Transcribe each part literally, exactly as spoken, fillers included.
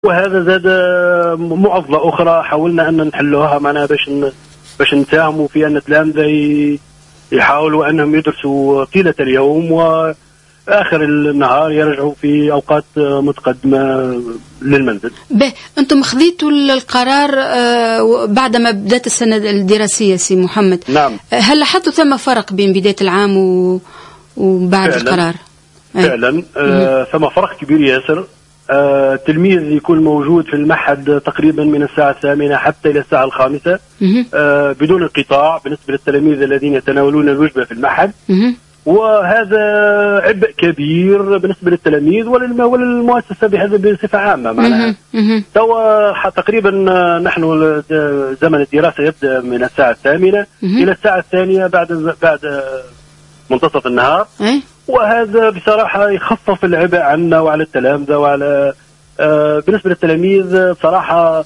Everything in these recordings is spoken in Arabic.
وهذا زاد معضلة أخرى حاولنا أن نحلوها معنا باش باش نساهموا في أن التلامذة يحاولوا أنهم يدرسوا طيلة اليوم وآخر النهار يرجعوا في أوقات متقدمة للمنزل. به أنتم خذيتوا القرار بعدما بدأت السنة الدراسية سي محمد. نعم. هل لاحظتوا ثم فرق بين بداية العام وبعد فعلا. القرار؟ فعلا آه ثم فرق كبير ياسر. التلميذ آه يكون موجود في المعهد تقريبا من الساعة الثامنة حتى إلى الساعة الخامسة آه بدون انقطاع بالنسبة للتلاميذ الذين يتناولون الوجبة في المعهد، وهذا عبء كبير بالنسبة للتلاميذ وللمؤسسة بهذا بصفة عامة. معناها توا تقريبا نحن زمن الدراسة يبدأ من الساعة الثامنة إلى الساعة الثانية بعد بعد منتصف النهار، وهذا بصراحة يخفف العبء عنا وعلى التلامذة وعلى آه بالنسبة للتلاميذ بصراحة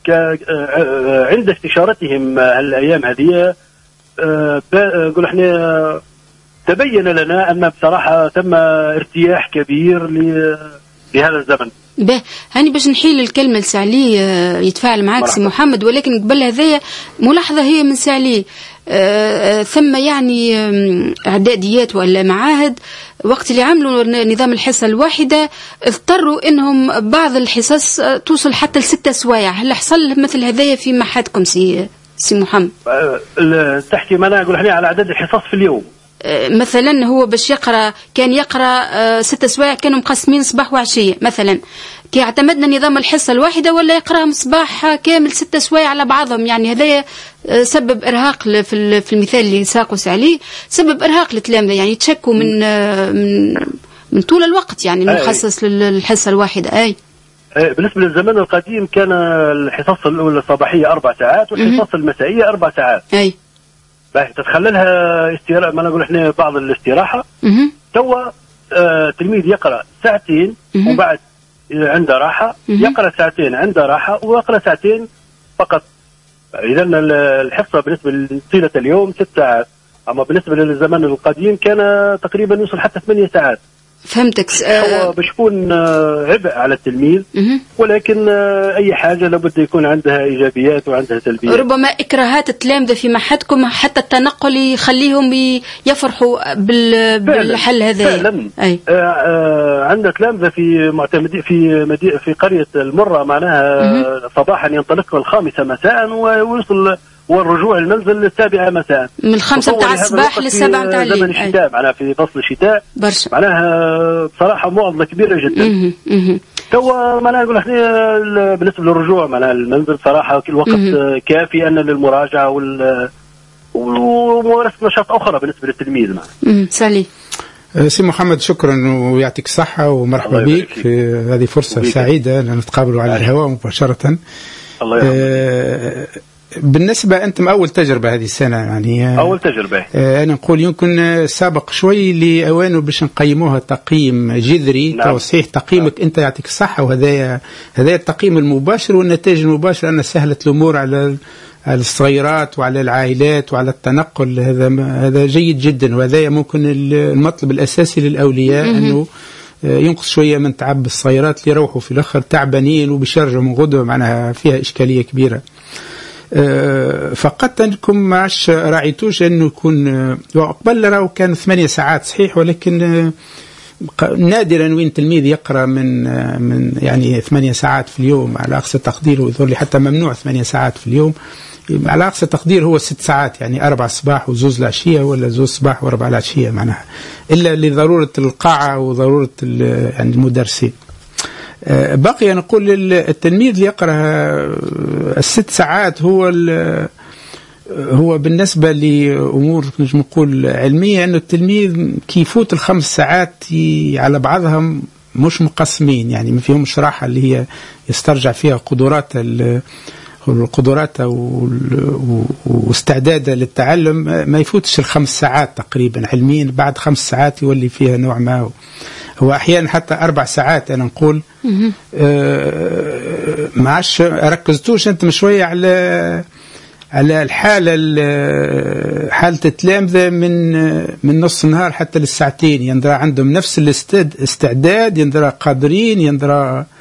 آه عند استشارتهم الأيام هذه آه نقول احنا تبين لنا أن بصراحة تم ارتياح كبير لهذا الزمن. به هاني باش نحيل الكلمة لسعلي يتفاعل معاك سي محمد، ولكن قبل هذايا ملاحظة هي من سعلي آه ثم يعني اعداديات ولا معاهد وقت اللي عملوا نظام الحصة الواحدة اضطروا انهم بعض الحصص توصل حتى لستة سوايع. هل حصل مثل هذايا في معهدكم سي سي محمد؟ آه تحكي ما انا اقول احنا على عدد الحصص في اليوم. مثلا هو باش يقرأ كان يقرأ ستة سوايع كانوا مقسمين صباح وعشية مثلا، كي اعتمدنا نظام الحصة الواحدة ولا يقرأ صباح كامل ستة سوايع على بعضهم. يعني هذا سبب إرهاق في في المثال اللي ساقس عليه، سبب إرهاق للتلامذة يعني يتشكوا من من من طول الوقت يعني المخصص للحصة الواحدة. أي بالنسبة للزمن القديم كان الحصص الأولى الصباحية أربع ساعات والحصص المسائية أربع ساعات. أي تتخللها استراحة، ما نقول احنا بعض الاستراحة. توا آه تلميذ يقرأ ساعتين وبعد عنده راحة، يقرأ ساعتين عنده راحة ويقرأ ساعتين فقط. إذا الحصة بالنسبة لطيلة اليوم ست ساعات، أما بالنسبة للزمن القديم كان تقريبا يوصل حتى ثمانية ساعات. فهمتك. هو باش يكون عبء على التلميذ، ولكن أي حاجة لابد يكون عندها إيجابيات وعندها سلبيات. ربما إكراهات التلامذة في معهدكم حتى التنقل يخليهم يفرحوا بالحل هذا. فعلا. أي. آه عندنا تلامذة في معتمدين في مدينة في قرية المرة معناها صباحا ينطلق الخامسة مساء ويوصل والرجوع المنزل السابعة مساء، من الخمسة متاع الصباح للسبعة متاع الليل. زمن الشتاء معناها في فصل الشتاء برشا معناها بصراحة معضلة كبيرة جدا. توا معناها نقول احنا بالنسبة للرجوع معناها المنزل صراحة الوقت كافي أن للمراجعة وال وممارسة نشاط أخرى بالنسبة للتلميذ. معنا سالي سي محمد شكرا ويعطيك الصحة ومرحبا بك في هذه فرصة سعيدة أن نتقابلوا على الهواء مباشرة. الله يرحمك. بالنسبة أنتم أول تجربة هذه السنة يعني أول تجربة أنا نقول يمكن سابق شوي لأوانه باش نقيموها تقييم جذري. نعم. تصحيح تقييمك. نعم. أنت يعطيك الصحة، وهذا هذا التقييم المباشر والنتائج المباشرة أن سهلت الأمور على على الصغيرات وعلى العائلات وعلى التنقل. هذا هذا جيد جدا، وهذا ممكن المطلب الأساسي للأولياء أنه ينقص شوية من تعب الصغيرات اللي يروحوا في الآخر تعبانين وبيشرجوا من غدوة معناها فيها إشكالية كبيرة. فقط أنكم معش راعيتوش أنه يكون قبل راهو كان ثمانية ساعات صحيح، ولكن نادرا وين تلميذ يقرأ من من يعني ثمانية ساعات في اليوم على أقصى تقدير، ويظهر لي حتى ممنوع ثمانية ساعات في اليوم. على أقصى تقدير هو ست ساعات، يعني أربع صباح وزوز العشية ولا زوز صباح وأربع العشية معناها، إلا لضرورة القاعة وضرورة يعني المدرسين. بقي نقول التلميذ اللي يقرأ الست ساعات هو هو بالنسبة لأمور نجم نقول علمية أنه التلميذ كيفوت الخمس ساعات على بعضهم مش مقسمين، يعني ما فيهمش راحة اللي هي يسترجع فيها قدرات القدرات واستعداده للتعلم، ما يفوتش الخمس ساعات تقريبا علميا. بعد خمس ساعات يولي فيها نوع ما هو أحيانا حتى أربع ساعات. أنا نقول آه ما عادش ركزتوش أنتم شوية على على الحالة حالة التلامذة من من نص النهار حتى للساعتين، يندرى عندهم نفس الاستعداد، يندرى قادرين، يندرى